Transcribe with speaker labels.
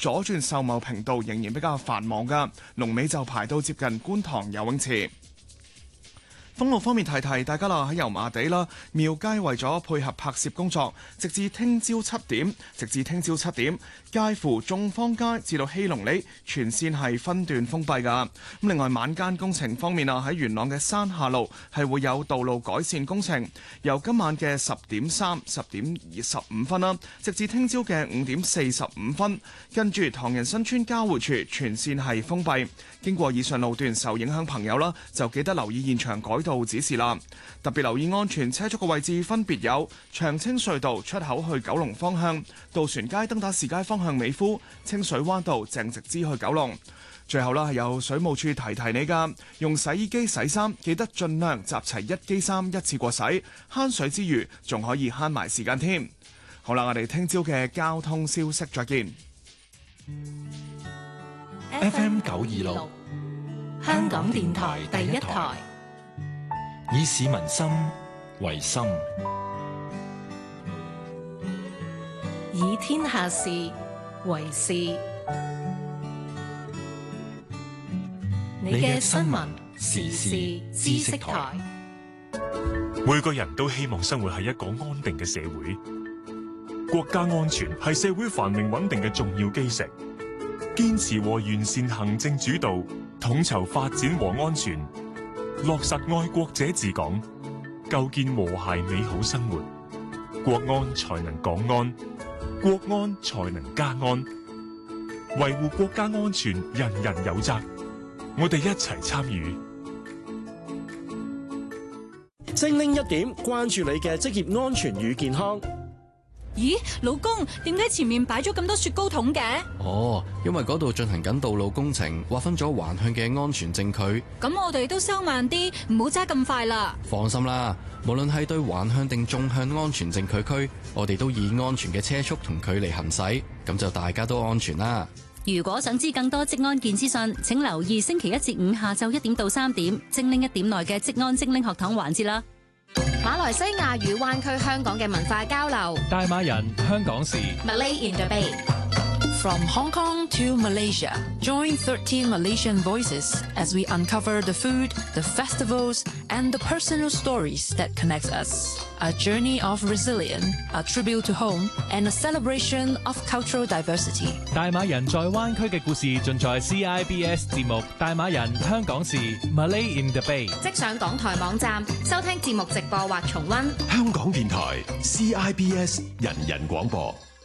Speaker 1: 左轉秀茂坪道仍然比較繁忙㗎，龍尾就排到接近觀塘游泳池。封路方面提提大家啦，喺油麻地啦，廟街為咗配合拍攝工作，直至聽朝7點，介乎眾坊街至到希隆里全線係分段封閉㗎。咁另外晚間工程方面啊，喺元朗嘅山下路係會有道路改善工程，由今晚嘅10點15分啦，直至聽朝嘅5點45分，跟住唐人新村交匯處全線係封閉。經過以上路段受影響朋友啦，就記得留意現場改道指示啦。特別留意安全車速嘅位置分別有長青隧道出口去九龍方向、渡船街登打士街方向美孚、清水灣道鄭直支去九龍。最後啦，係有水務處提你㗎，用洗衣機洗衫記得盡量集齊一機衫一次過洗，慳水之餘仲可以慳埋時間添。好啦，我哋聽朝嘅交通消息再見。
Speaker 2: FM 926香港電台第一台，以市民心為心，
Speaker 3: 以天下事為事。你嘅新聞時事知識台。
Speaker 4: 每個人都希望生活喺一個安定嘅社會，國家安全係社會繁榮穩定嘅重要基石。堅持和完善行政主導，統籌發展和安全，落實愛國者治港，構建和諧美好生活，國安才能港安，國安才能家安。維護國家安全，人人有責，我哋一齊參與。
Speaker 5: 精靈一點，關注你嘅職業安全與健康。
Speaker 3: 咦，老公，點解前面擺咗咁多雪糕筒嘅？
Speaker 6: 哦，因為嗰度進行緊道路工程，劃分咗橫向嘅安全證距。
Speaker 3: 咁我哋都收慢啲，唔好揸咁快啦。
Speaker 6: 放心啦，無論係對橫向定縱向安全證距區，我哋都以安全嘅車速同距離行駛，咁就大家都安全啦。
Speaker 7: 如果想知更多職安健資訊，請留意星期1至5下晝1點到3點，精靈一點內嘅職安精靈學堂環節啦。
Speaker 8: 馬來西亞與灣區香港嘅文化交流，
Speaker 9: 大馬人香港事
Speaker 8: Malay in the Bay。
Speaker 10: From Hong Kong to Malaysia, join 13 Malaysian voices as we uncover the food, the festivals, and the personal stories that connect us. A journey of resilience, a tribute to home, and a celebration of cultural diversity.
Speaker 9: 大馬人在灣區嘅故事盡在 CIBS 節目《大馬人香港事 Malay in the Bay》。
Speaker 8: 即上港台網站收聽節目直播或重溫。
Speaker 11: 香港電台 CIBS 人人廣播。